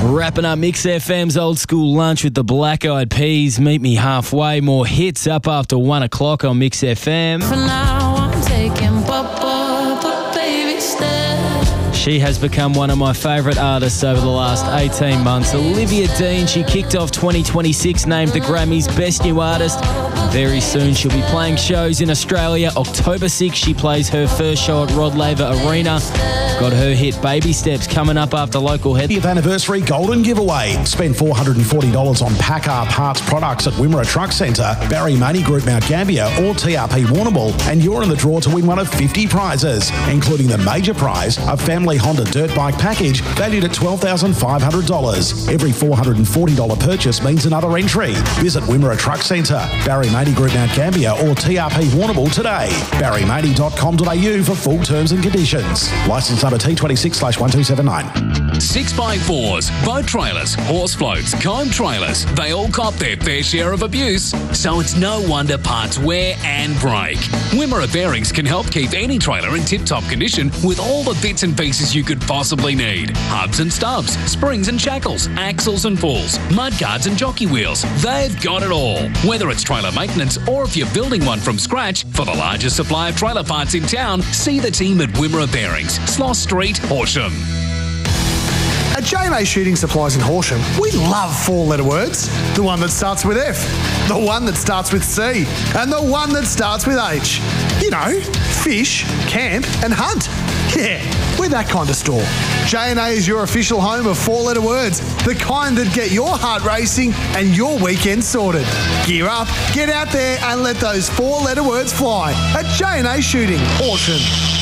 Wrapping up Mix FM's old school lunch with the Black Eyed Peas. Meet me halfway. More hits up after 1 o'clock on Mix FM. For now, I'm taking Papa, but baby, still. She has become one of my favourite artists over the last 18 months. Olivia Dean, she kicked off 2026, named the Grammys Best New Artist. Very soon she'll be playing shows in Australia. October 6th, she plays her first show at Rod Laver Arena. Got her hit Baby Steps coming up after local head. 50th anniversary golden giveaway. Spend $440 on PACCAR parts products at Wimmera Truck Centre, Barry Money Group Mount Gambier or TRP Warrnambool, and you're in the draw to win one of 50 prizes, including the major prize, a family Honda dirt bike package valued at $12,500. Every $440 purchase means another entry. Visit Wimmera Truck Centre, Barry Money Group Mount Gambier or TRP Warrnambool today. barrymoney.com.au for full terms and conditions. Licence number T26/1279. 6x4s, boat trailers, horse floats, comb trailers, they all cop their fair share of abuse. So it's no wonder parts wear and break. Wimmera Bearings can help keep any trailer in tip-top condition with all the bits and pieces you could possibly need. Hubs and stubs, springs and shackles, axles and pulls, mudguards and jockey wheels. They've got it all. Whether it's trailer maintenance or if you're building one from scratch, for the largest supply of trailer parts in town, see the team at Wimmera Bearings, Sloss Street, Horsham. At J&A Shooting Supplies in Horsham, we love four-letter words. The one that starts with F, the one that starts with C, and the one that starts with H. You know, fish, camp, and hunt. Yeah, we're that kind of store. J&A is your official home of four-letter words, the kind that get your heart racing and your weekend sorted. Gear up, get out there, and let those four-letter words fly at J&A Shooting, Horsham.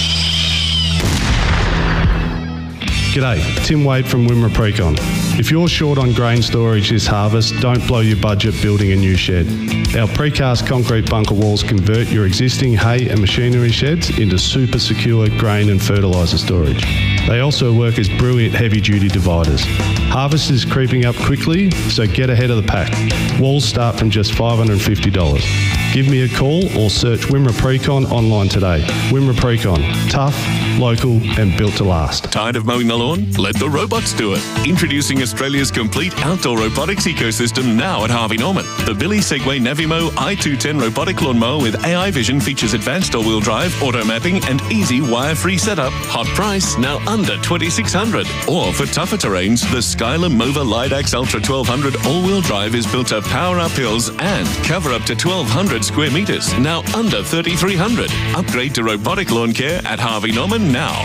G'day, Tim Wade from Wimmera Precon. If you're short on grain storage this harvest, don't blow your budget building a new shed. Our precast concrete bunker walls convert your existing hay and machinery sheds into super secure grain and fertiliser storage. They also work as brilliant heavy-duty dividers. Harvest is creeping up quickly, so get ahead of the pack. Walls start from just $550. Give me a call or search Wimmera Precon online today. Wimmera Precon, tough, local and built to last. Tired of mowing the lawn? Let the robots do it. Introducing Australia's complete outdoor robotics ecosystem now at Harvey Norman. The Billy Segway Navimo i210 robotic lawnmower with AI vision features advanced all-wheel drive, auto mapping and easy wire-free setup. Hot price, now under $2,600. Or for tougher terrains, the Skyler Mova Lidax Ultra 1200 all-wheel drive is built to power up hills and cover up to 1,200 square metres, now under $3,300. Upgrade to robotic lawn care at Harvey Norman now.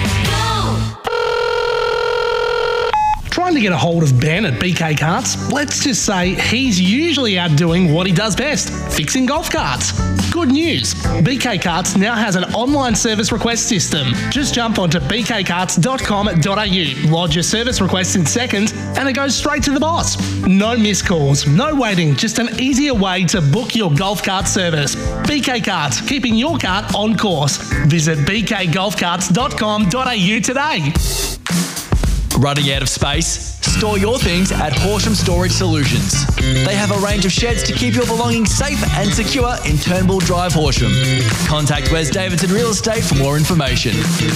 Trying to get a hold of Ben at BK Karts? Let's just say he's usually out doing what he does best, fixing golf carts. Good news, BK Karts now has an online service request system. Just jump onto bkkarts.com.au, lodge your service request in seconds, and it goes straight to the boss. No missed calls, no waiting, just an easier way to book your golf cart service. BK Karts, keeping your cart on course. Visit bkgolfcarts.com.au today. Running out of space? Store your things at Horsham Storage Solutions. They have a range of sheds to keep your belongings safe and secure in Turnbull Drive, Horsham. Contact Wes Davidson Real Estate for more information.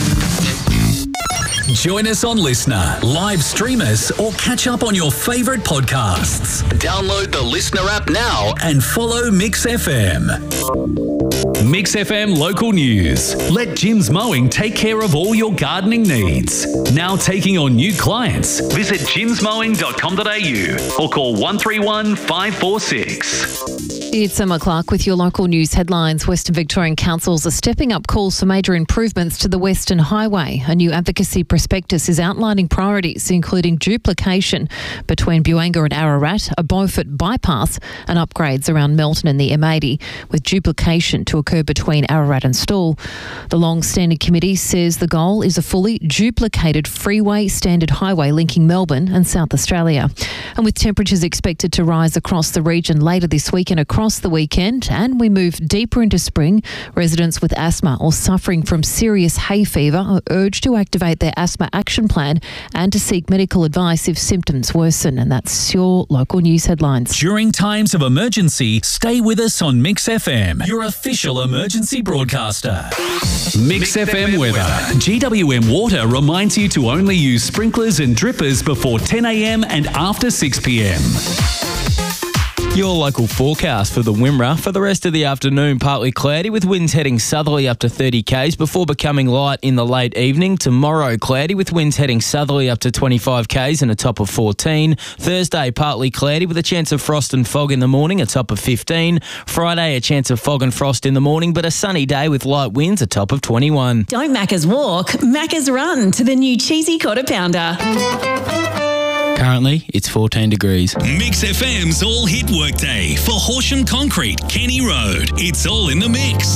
Join us on Listener, live stream us, or catch up on your favourite podcasts. Download the Listener app now and follow Mix FM. Mix FM local news. Let Jim's Mowing take care of all your gardening needs. Now taking on new clients. Visit jimsmowing.com.au or call 131 546. It's Emma Clark with your local news headlines. Western Victorian councils are stepping up calls for major improvements to the Western Highway. A new advocacy prospectus is outlining priorities, including duplication between Buanga and Ararat, a Beaufort bypass, and upgrades around Melton and the M80, with duplication to occur between Ararat and Stawell. The long-standing committee says the goal is a fully duplicated freeway standard highway linking Melbourne and South Australia. And with temperatures expected to rise across the region later this week and across the weekend, and we move deeper into spring, residents with asthma or suffering from serious hay fever are urged to activate their asthma action plan and to seek medical advice if symptoms worsen. And that's your local news headlines. During times of emergency, stay with us on Mix FM, your official official emergency broadcaster. Mix FM weather. GWM Water reminds you to only use sprinklers and drippers before 10 a.m. and after 6 p.m. Your local forecast for the Wimmera. For the rest of the afternoon, partly cloudy with winds heading southerly up to 30 k's before becoming light in the late evening. Tomorrow, cloudy with winds heading southerly up to 25 k's and a top of 14. Thursday, partly cloudy with a chance of frost and fog in the morning, a top of 15. Friday, a chance of fog and frost in the morning, but a sunny day with light winds, a top of 21. Don't Macca's walk, Macca's run to the new cheesy quarter pounder. Currently, it's 14 degrees. Mix FM's All Hit Workday for Horsham Concrete, Kenny Road. It's all in the mix.